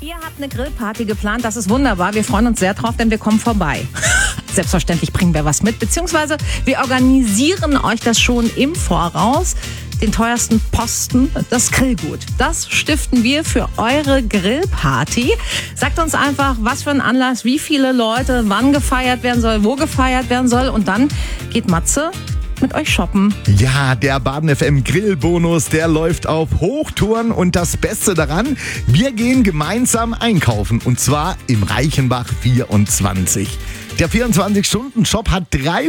Ihr habt eine Grillparty geplant, das ist wunderbar. Wir freuen uns sehr drauf, denn wir kommen vorbei. Selbstverständlich bringen wir was mit, beziehungsweise wir organisieren euch das schon im Voraus. Den teuersten Posten, das Grillgut. Das stiften wir für eure Grillparty. Sagt uns einfach, was für ein Anlass, wie viele Leute, wann gefeiert werden soll, wo gefeiert werden soll. Und dann geht Matze mit euch shoppen. Ja, der Baden FM Grillbonus, der läuft auf Hochtouren und das Beste daran, wir gehen gemeinsam einkaufen und zwar im Reichenbach 24. Der 24-Stunden-Shop hat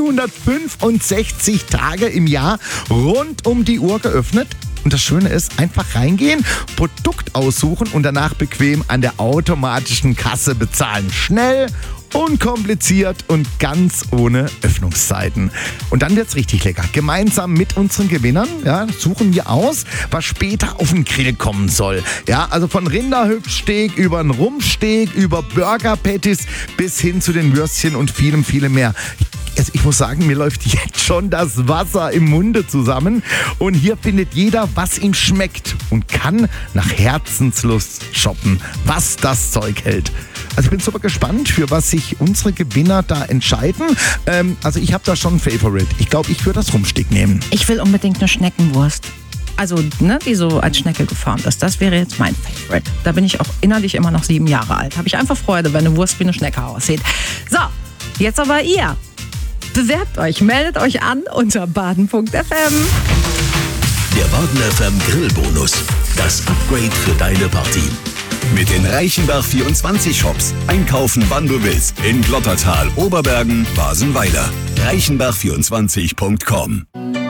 365 Tage im Jahr rund um die Uhr geöffnet. Und das Schöne ist, einfach reingehen, Produkt aussuchen und danach bequem an der automatischen Kasse bezahlen. Schnell, unkompliziert und ganz ohne Öffnungszeiten. Und dann wird's richtig lecker. Gemeinsam mit unseren Gewinnern suchen wir aus, was später auf den Grill kommen soll. Ja, also von Rinderhüftsteak über einen Rumpsteak, über Burger Patties bis hin zu den Würstchen und vielem mehr. Also ich muss sagen, mir läuft jetzt schon das Wasser im Munde zusammen. Und hier findet jeder, was ihm schmeckt und kann nach Herzenslust shoppen, was das Zeug hält. Also ich bin super gespannt, für was sich unsere Gewinner da entscheiden. Also ich habe da schon ein Favorite. Ich glaube, ich würde das Rumpsteak nehmen. Ich will unbedingt eine Schneckenwurst. Also, die so als Schnecke geformt ist. Das wäre jetzt mein Favorite. Da bin ich auch innerlich immer noch 7 Jahre alt. Habe ich einfach Freude, wenn eine Wurst wie eine Schnecke aussieht. So, jetzt aber ihr. Bewerbt euch, meldet euch an unter baden.fm. Der Baden FM Grillbonus. Das Upgrade für deine Party. Mit den Reichenbach 24 Shops. Einkaufen, wann du willst. In Glottertal, Oberbergen, Basenweiler. Reichenbach24.com